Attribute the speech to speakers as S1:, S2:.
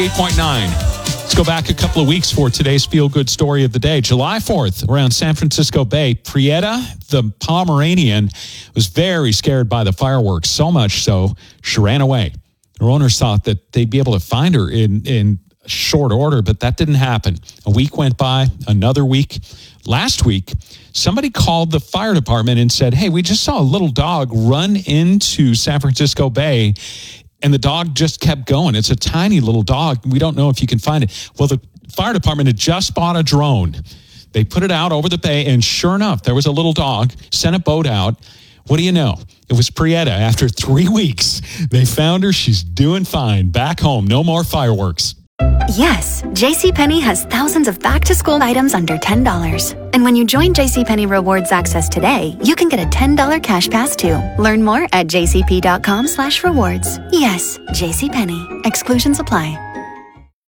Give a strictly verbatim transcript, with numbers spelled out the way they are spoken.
S1: eight point nine. Let's go back a couple of weeks for today's feel-good story of the day. July fourth, around San Francisco Bay, Prieta, the Pomeranian, was very scared by the fireworks, so much so she ran away. Her owners thought that they'd be able to find her in, in short order, but that didn't happen. A week went by, another week. Last week, somebody called the fire department and said, hey, we just saw a little dog run into San Francisco Bay, and the dog just kept going. It's a tiny little dog. We don't know if you can find it. Well, the fire department had just bought a drone. They put it out over the bay, and sure enough, there was a little dog, sent a boat out. What do you know? It was Prieta. After three weeks, they found her. She's doing fine. Back home. No more fireworks.
S2: Yes, JCPenney has thousands of back-to-school items under ten dollars. And when you join JCPenney Rewards Access today, you can get a ten dollars cash pass too. Learn more at jcp.com slash rewards. Yes, JCPenney. Exclusions apply.